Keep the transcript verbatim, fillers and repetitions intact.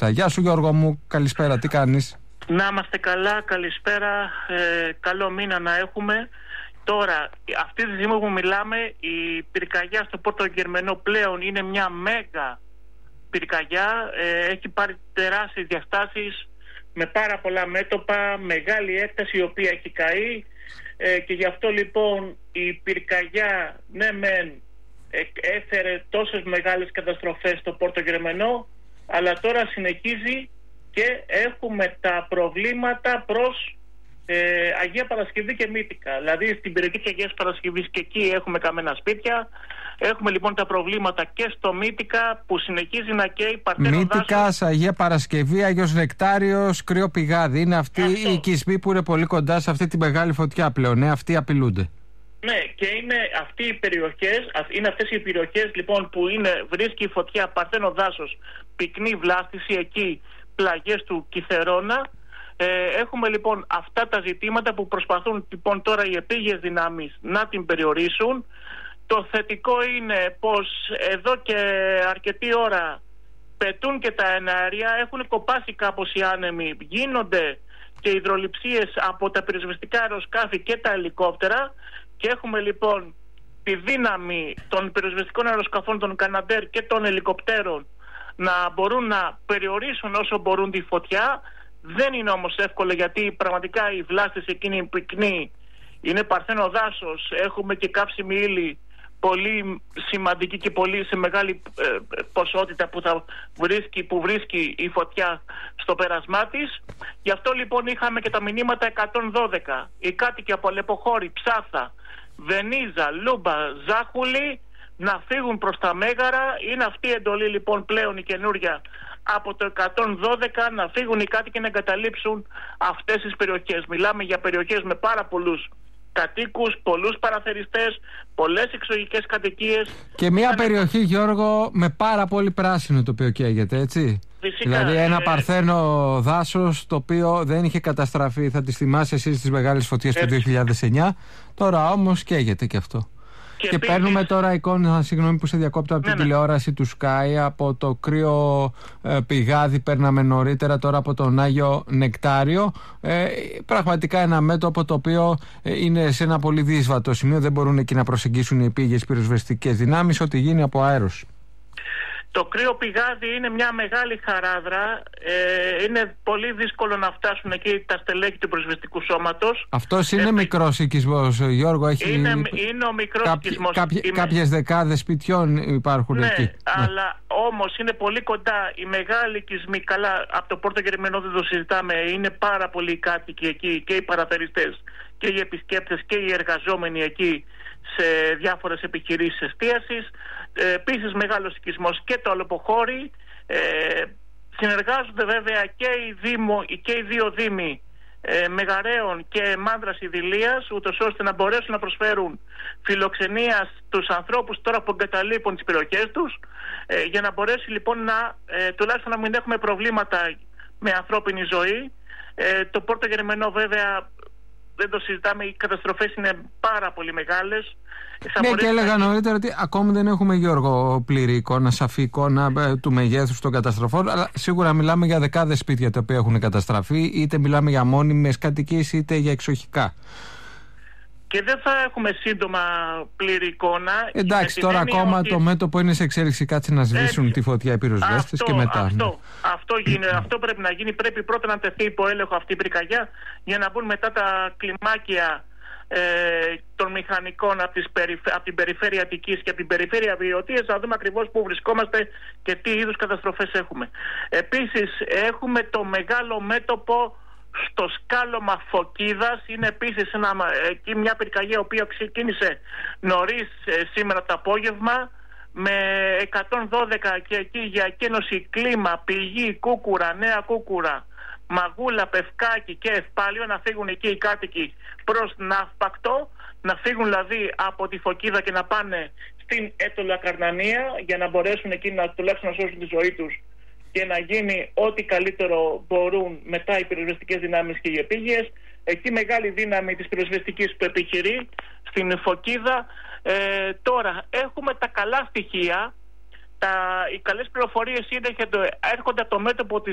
λεπτά. Γεια σου Γιώργο μου, καλησπέρα, τι κάνεις? Να είμαστε καλά, καλησπέρα, ε, καλό μήνα να έχουμε. Τώρα, αυτή τη στιγμή που μιλάμε, η πυρκαγιά στο Πόρτο Γερμενό πλέον είναι μια μέγα πυρκαγιά, ε, έχει πάρει τεράστιες διαστάσεις με πάρα πολλά μέτωπα, μεγάλη έκταση η οποία έχει καεί, ε, και γι' αυτό λοιπόν η πυρκαγιά ναι μεν έφερε τόσες μεγάλες καταστροφές στο Πόρτο Γερμενό, αλλά τώρα συνεχίζει και έχουμε τα προβλήματα προς ε, Αγία Παρασκευή και Μύτικα. Δηλαδή στην περιοχή της Αγίας Παρασκευής και εκεί έχουμε καμένα σπίτια. Έχουμε λοιπόν τα προβλήματα και στο Μύτικα που συνεχίζει να καίει Παρθένο Μύτικας, δάσος. Αγία Παρασκευή, Άγιος Νεκτάριος, Κρύο Πηγάδι. Είναι αυτοί Αυτό. οι οικισμοί που είναι πολύ κοντά σε αυτή τη μεγάλη φωτιά πλέον. Ναι, αυτοί απειλούνται. Ναι, και είναι αυτοί οι περιοχές, είναι αυτές οι περιοχές λοιπόν που είναι, βρίσκει η φωτιά Παρθένο δάσος, πυκνή βλάστηση εκεί, πλαγιές του Κιθερώνα. Ε, έχουμε λοιπόν αυτά τα ζητήματα που προσπαθούν λοιπόν τώρα οι επίγειες δυνάμεις να την περιορίσουν. Το θετικό είναι πως εδώ και αρκετή ώρα πετούν και τα εναέρια, έχουν κοπάσει κάπως οι άνεμοι, γίνονται και υδρολειψίες από τα πυροσβεστικά αεροσκάφη και τα ελικόπτερα, και έχουμε λοιπόν τη δύναμη των πυροσβεστικών αεροσκαφών, των Καναντέρ και των ελικοπτέρων να μπορούν να περιορίσουν όσο μπορούν τη φωτιά. Δεν είναι όμως εύκολο, γιατί πραγματικά η βλάστηση εκείνη πυκνή, είναι παρθένο δάσος, έχουμε και κάψιμη ύλη πολύ σημαντική και πολύ σε μεγάλη ε, ποσότητα που, θα βρίσκει, που βρίσκει η φωτιά στο πέρασμά της. Γι' αυτό λοιπόν είχαμε και τα μηνύματα εκατόν δώδεκα. Οι κάτοικοι από Αλεποχώρη, Ψάθα, Βενίζα, Λούμπα, Ζάχουλη να φύγουν προς τα Μέγαρα. Είναι αυτή η εντολή λοιπόν πλέον η καινούρια από το εκατόν δώδεκα, να φύγουν οι κάτοικοι να εγκαταλείψουν αυτές τις περιοχές. Μιλάμε για περιοχές με πάρα πολλούς κατοίκους, πολλούς παραθεριστές, πολλές εξωγικές κατοικίες. Και μια Ήτανε... περιοχή, Γιώργο, με πάρα πολύ πράσινο το οποίο καίγεται, έτσι. Φυσικά, δηλαδή ένα ε... παρθένο δάσος το οποίο δεν είχε καταστραφεί. Θα τις θυμάσαι εσείς τις μεγάλες φωτιές του δύο χιλιάδες εννιά. Τώρα όμως καίγεται και αυτό. Και, και επίσης... παίρνουμε τώρα εικόνα, συγγνώμη που σε διακόπτω, από ναι, την ναι. τηλεόραση του Sky, από το Κρύο ε, Πηγάδι παίρναμε νωρίτερα, τώρα από τον Άγιο Νεκτάριο. Ε, πραγματικά ένα μέτωπο το οποίο ε, είναι σε ένα πολύ δύσβατο σημείο, δεν μπορούν εκεί να προσεγγίσουν οι επίγειες πυροσβεστικές δυνάμεις, ό,τι γίνει από αέρος. Το Κρύο Πηγάδι είναι μια μεγάλη χαράδρα. Ε, είναι πολύ δύσκολο να φτάσουν εκεί τα στελέχη του πυροσβεστικού σώματος. Αυτός είναι ε, μικρός οικισμός, Γιώργο. Έχει... Είναι, είναι ο μικρός Κάποιοι, οικισμός. Κάποιοι, είμαι... Κάποιες δεκάδες σπιτιών υπάρχουν ναι, εκεί. Αλλά ναι. όμως είναι πολύ κοντά οι μεγάλοι οικισμοί. Καλά, από το Πόρτο Γερμενό δεν το συζητάμε. Είναι πάρα πολλοί κάτοικοι εκεί, και οι παραθεριστές και οι επισκέπτες και οι εργαζόμενοι εκεί σε διάφορες επιχειρήσεις εστίασης. Ε, επίσης μεγάλος οικισμός και το Αλεποχώρη. Ε, συνεργάζονται βέβαια και οι, δήμο, και οι δύο δήμοι ε, Μεγαρέων και Μάνδρας Ιδηλίας, ούτως ώστε να μπορέσουν να προσφέρουν φιλοξενία στους ανθρώπους τώρα που εγκαταλείπουν τις περιοχές τους, ε, για να μπορέσει λοιπόν να ε, τουλάχιστον να μην έχουμε προβλήματα με ανθρώπινη ζωή. Ε, το Πόρτο Γερμενό βέβαια δεν το συζητάμε, οι καταστροφές είναι πάρα πολύ μεγάλες. Ναι, και έλεγα να... νωρίτερα ότι ακόμη δεν έχουμε, Γιώργο, πλήρη εικόνα, σαφή εικόνα ε, του μεγέθους των καταστροφών, αλλά σίγουρα μιλάμε για δεκάδες σπίτια τα οποία έχουν καταστραφεί, είτε μιλάμε για μόνιμες κατοικίες είτε για εξοχικά. Και δεν θα έχουμε σύντομα πλήρη εικόνα. Εντάξει, τώρα ακόμα ότι... το μέτωπο είναι σε εξέλιξη, κάτσε να σβήσουν Έτσι. τη φωτιά οι πυροσβέστες και μετά. Αυτό, ναι. αυτό, γίνει, αυτό πρέπει να γίνει. Πρέπει πρώτα να τεθεί υπό έλεγχο αυτή η πυρκαγιά, για να μπουν μετά τα κλιμάκια ε, των μηχανικών από, τις περιφ... από την περιφέρεια Αττικής και από την περιφέρεια Βιωτίας, να δούμε ακριβώς πού βρισκόμαστε και τι είδους καταστροφές έχουμε. Επίσης έχουμε το μεγάλο μέτωπο στο σκάλωμα Φωκίδας. Είναι επίσης ένα, εκεί μια πυρκαγιά η οποία ξεκίνησε νωρίς ε, σήμερα το απόγευμα με εκατόν δώδεκα, και εκεί για εκένωση Κλίμα, Πηγή, Κούκουρα, Νέα Κούκουρα, Μαγούλα, Πευκάκη και Ευπάλιο, να φύγουν εκεί οι κάτοικοι προς Ναύπακτο, να φύγουν δηλαδή από τη Φωκίδα και να πάνε στην Έτολα Καρνανία, για να μπορέσουν εκεί να τουλάχιστον να σώσουν τη ζωή τους και να γίνει ό,τι καλύτερο μπορούν μετά οι πυροσβεστικές δυνάμεις και οι επίγειες. Εκεί μεγάλη δύναμη της πυροσβεστικής που επιχειρεί στην Φωκίδα. Ε, τώρα έχουμε τα καλά στοιχεία. Τα, οι καλές πληροφορίες είναι, έρχονται από το μέτωπο της